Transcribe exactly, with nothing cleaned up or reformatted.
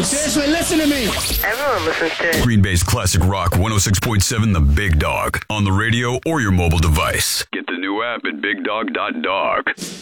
news. Seriously, listen to me. Everyone listens to Green Bay's classic rock one oh six point seven The Big Dog on the radio or your mobile device. Get the new app at big dog dot dog.